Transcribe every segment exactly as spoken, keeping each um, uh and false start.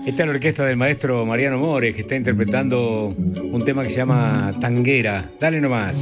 Esta es la orquesta del maestro Mariano Mores, que está interpretando un tema que se llama Tanguera. Dale nomás.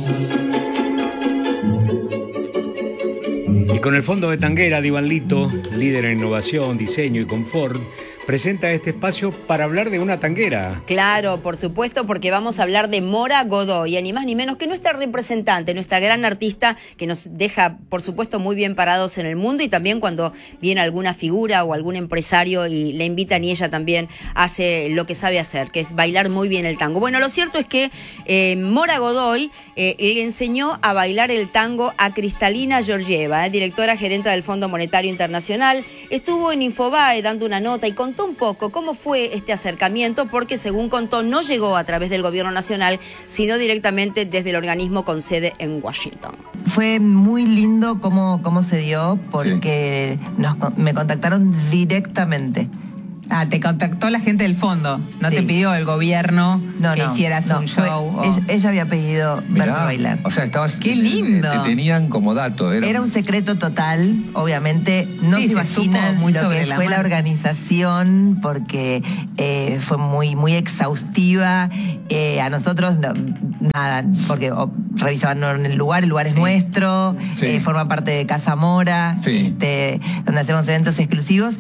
Y con el fondo de Tanguera, Divan Lito, líder en innovación, diseño y confort, presenta este espacio para hablar de una tanguera. Claro, por supuesto, porque vamos a hablar de Mora Godoy, ni más ni menos que nuestra representante, nuestra gran artista que nos deja, por supuesto, muy bien parados en el mundo, y también cuando viene alguna figura o algún empresario y le invitan, y ella también hace lo que sabe hacer, que es bailar muy bien el tango. Bueno, lo cierto es que eh, Mora Godoy eh, le enseñó a bailar el tango a Cristalina Georgieva, eh, directora gerente del Fondo Monetario Internacional. Estuvo en Infobae dando una nota y contó un poco cómo fue este acercamiento, porque según contó no llegó a través del gobierno nacional, sino directamente desde el organismo con sede en Washington. Fue muy lindo cómo, cómo se dio, porque sí. nos, me contactaron directamente. Ah, te contactó la gente del fondo, no sí. te pidió el gobierno no, que no, hicieras no, un show. Fue, o... ella, ella había pedido verme bailar. O sea, estabas. ¡Qué lindo! Te, te tenían como dato. Era, era un secreto total, obviamente. No sí, se imaginan muy lo que la fue mano. La organización, porque eh, fue muy, muy exhaustiva. Eh, a nosotros, no, nada, porque oh, revisaban el lugar, el lugar es sí. nuestro, sí. Eh, forma parte de Casa Mora, sí. este, donde hacemos eventos exclusivos.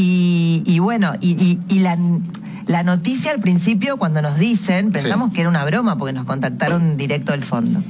Y, y bueno, y, y, y la, la noticia al principio, cuando nos dicen, pensamos sí. que era una broma, porque nos contactaron directo del fondo.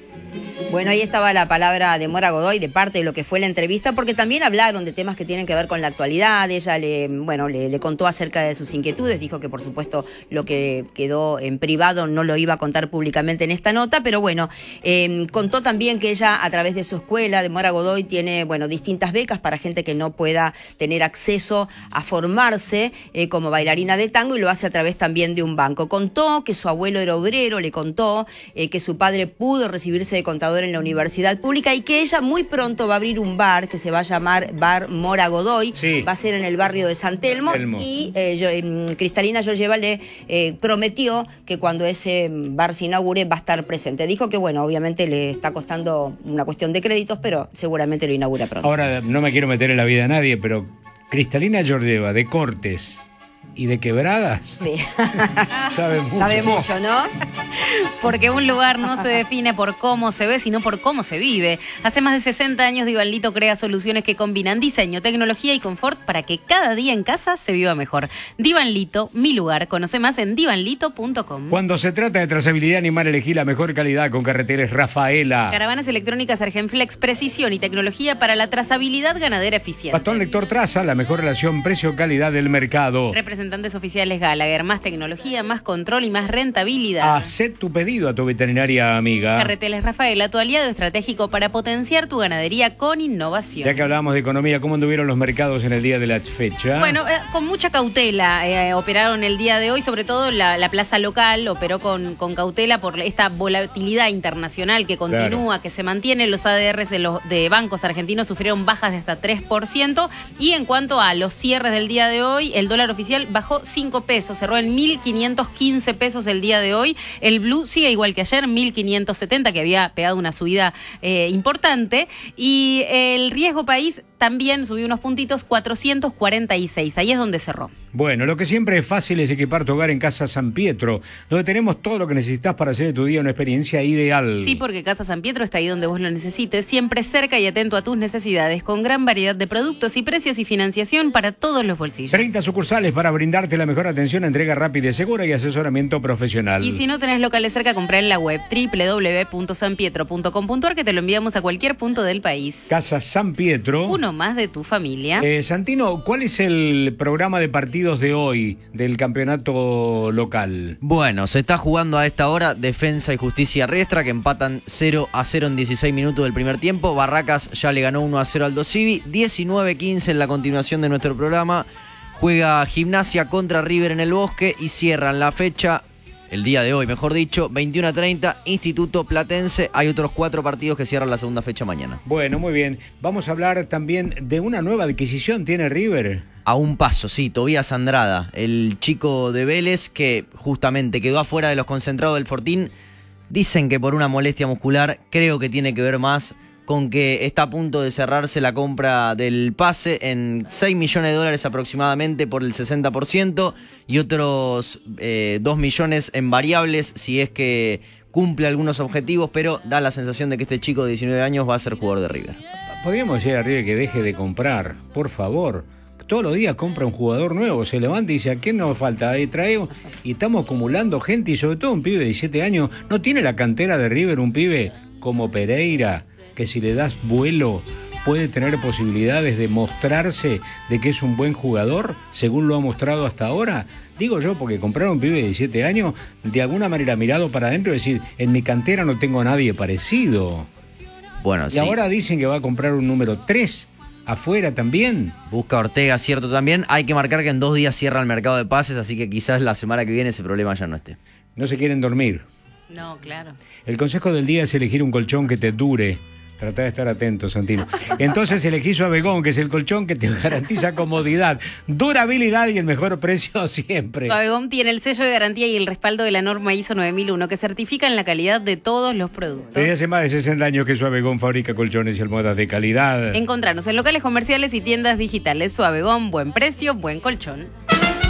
Bueno, ahí estaba la palabra de Mora Godoy de parte de lo que fue la entrevista, porque también hablaron de temas que tienen que ver con la actualidad. Ella le, bueno, le, le contó acerca de sus inquietudes, dijo que por supuesto lo que quedó en privado no lo iba a contar públicamente en esta nota, pero bueno, eh, contó también que ella a través de su escuela, de Mora Godoy, tiene, bueno, distintas becas para gente que no pueda tener acceso a formarse eh, como bailarina de tango, y lo hace a través también de un banco. Contó que su abuelo era obrero, le contó eh, que su padre pudo recibirse de contador en la universidad pública, y que ella muy pronto va a abrir un bar que se va a llamar Bar Mora Godoy, sí. va a ser en el barrio de San Telmo, Telmo. y eh, yo, eh, Cristalina Georgieva le eh, prometió que cuando ese bar se inaugure va a estar presente. Dijo que bueno, obviamente le está costando una cuestión de créditos, pero seguramente lo inaugura pronto. Ahora, no me quiero meter en la vida de nadie, pero Cristalina Georgieva de Cortes y de Quebradas, sí. sabe mucho. Sabe mucho, ¿no? Porque un lugar no se define por cómo se ve, sino por cómo se vive. Hace más de sesenta años, Divan Lito crea soluciones que combinan diseño, tecnología y confort para que cada día en casa se viva mejor. Divan Lito, mi lugar. Conoce más en divan lito punto com. Cuando se trata de trazabilidad animal, elegí la mejor calidad con Carreteles Rafaela. Caravanas electrónicas Argenflex, precisión y tecnología para la trazabilidad ganadera eficiente. Bastón Lector Traza, la mejor relación precio-calidad del mercado. Representantes oficiales Gallagher, más tecnología, más control y más rentabilidad. Hacé tu pedido a tu veterinaria amiga. Carreteles Rafaela, tu aliado estratégico para potenciar tu ganadería con innovación. Ya que hablábamos de economía, ¿cómo anduvieron los mercados en el día de la fecha? Bueno, eh, con mucha cautela eh, operaron el día de hoy, sobre todo la, la plaza local operó con, con cautela por esta volatilidad internacional que continúa, claro. que se mantiene. Los A D Rs de, los, de bancos argentinos sufrieron bajas de hasta tres por ciento, y en cuanto a los cierres del día de hoy, el dólar oficial bajó cinco pesos, cerró en mil quinientos quince pesos el día de hoy. El blue sigue igual que ayer, mil quinientos setenta, que había pegado una subida eh, importante. Y el riesgo país también subió unos puntitos, cuatrocientos cuarenta y seis. Ahí es donde cerró. Bueno, lo que siempre es fácil es equipar tu hogar en Casa San Pietro, donde tenemos todo lo que necesitas para hacer de tu día una experiencia ideal. Sí, porque Casa San Pietro está ahí donde vos lo necesites, siempre cerca y atento a tus necesidades, con gran variedad de productos y precios y financiación para todos los bolsillos. treinta sucursales para brindarte la mejor atención, entrega rápida y segura y asesoramiento profesional. Y si no tenés locales cerca, comprá en la web doble u doble u doble u punto san pietro punto com punto a r, que te lo enviamos a cualquier punto del país. Casa San Pietro. Uno más de tu familia. Eh, Santino, ¿cuál es el programa de partidos de hoy del campeonato local? Bueno, se está jugando a esta hora Defensa y Justicia Riestra, que empatan cero a cero en dieciséis minutos del primer tiempo. Barracas ya le ganó uno a cero al Dosivi. diecinueve quince en la continuación de nuestro programa. Juega Gimnasia contra River en el Bosque y cierran la fecha, el día de hoy, mejor dicho, veintiuno a treinta, Instituto Platense. Hay otros cuatro partidos que cierran la segunda fecha mañana. Bueno, muy bien. Vamos a hablar también de una nueva adquisición. ¿Tiene River? A un paso, sí, Tobías Andrada, el chico de Vélez que justamente quedó afuera de los concentrados del Fortín. Dicen que por una molestia muscular, creo que tiene que ver más con que está a punto de cerrarse la compra del pase en seis millones de dólares aproximadamente por el sesenta por ciento y otros eh, dos millones en variables si es que cumple algunos objetivos, pero da la sensación de que este chico de diecinueve años va a ser jugador de River. Podríamos decir a River que deje de comprar, por favor. Todos los días compra un jugador nuevo, se levanta y dice, ¿a quién nos falta? Ahí trae, y estamos acumulando gente, y sobre todo un pibe de diecisiete años. ¿No tiene la cantera de River un pibe como Pereira, que si le das vuelo puede tener posibilidades de mostrarse de que es un buen jugador, según lo ha mostrado hasta ahora? Digo yo, porque comprar un pibe de diecisiete años, de alguna manera mirado para adentro, es decir, en mi cantera no tengo a nadie parecido. Bueno, y sí. ahora dicen que va a comprar un número tres. Afuera también. Busca Ortega, cierto también. Hay que marcar que en dos días cierra el mercado de pases, así que quizás la semana que viene ese problema ya no esté. No se quieren dormir. No, claro. El consejo del día es elegir un colchón que te dure. Tratá de estar atento, Santino. Entonces elegí Suavegón, que es el colchón que te garantiza comodidad, durabilidad y el mejor precio siempre. Suavegón tiene el sello de garantía y el respaldo de la norma I S O nueve mil uno que certifican la calidad de todos los productos. Desde hace más de sesenta años que Suavegón fabrica colchones y almohadas de calidad. Encontrarnos en locales comerciales y tiendas digitales. Suavegón, buen precio, buen colchón.